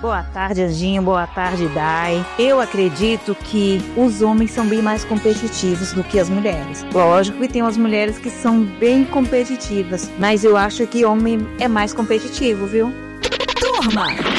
Boa tarde, Anjinho. Boa tarde, Dai. Eu acredito que os homens são bem mais competitivos do que as mulheres. Lógico que tem umas mulheres que são bem competitivas, mas eu acho que homem é mais competitivo, viu? Turma